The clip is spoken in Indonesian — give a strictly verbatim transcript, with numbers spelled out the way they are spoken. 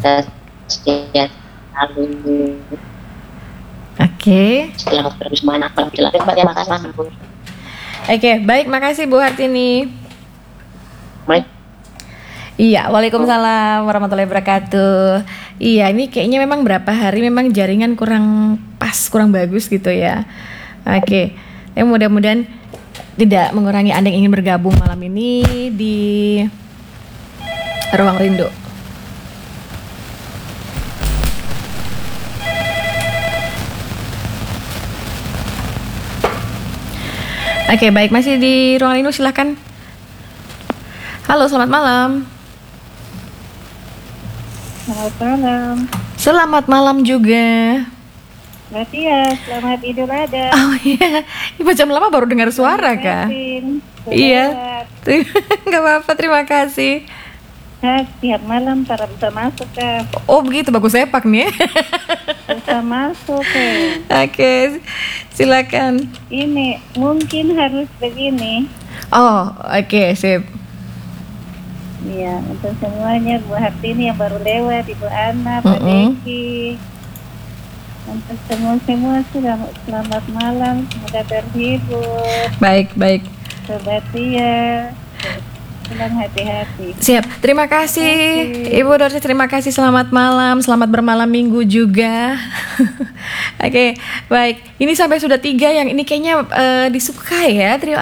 sehat selalu. Oke. Selamat bersemangat. Terima kasih. Oke, baik, makasih Bu Hartini. Baik. Iya, waalaikumsalam warahmatullahi wabarakatuh. Iya, ini kayaknya memang berapa hari memang jaringan kurang pas, kurang bagus gitu ya. Oke, ya mudah-mudahan tidak mengurangi Anda yang ingin bergabung malam ini di Ruang Rindu. Oke, baik, masih di Ruang Rindu, silahkan. Halo, selamat malam. Selamat malam. Selamat malam juga. Mbak Tia, selamat Idul Adha. Oh iya, ini jam lama baru dengar suara kak. Iya, nggak apa-apa, terima kasih. Kak, tiap malam para bisa masuk kak. Oh begitu, bagus sepak nih. Bisa masuk kak. Oke, silakan. Ini mungkin harus begini. Oh oke, sip. Iya, untuk semuanya Bu Hartini yang baru lewat, Ibu Ana, Pak Mm-mm. Deki. Untuk semua-semua selamat, selamat malam, semoga terhibur. Baik, baik. Sobat Tia, pulang hati-hati. Siap, terima kasih Ibu Dorce, terima kasih, selamat malam, selamat bermalam minggu juga. Oke, baik. Ini sampai sudah tiga yang ini kayaknya eh, disukai ya. Terima